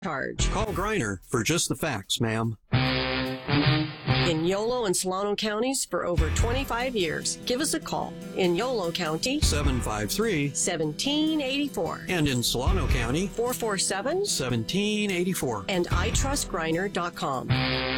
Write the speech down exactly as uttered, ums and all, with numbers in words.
charge. Call Griner for just the facts, ma'am. In Yolo and Solano counties for over twenty-five years. Give us a call. In Yolo County, seven five three, one seven eight four. And in Solano County, four four seven, one seven eight four. And I trust griner dot com.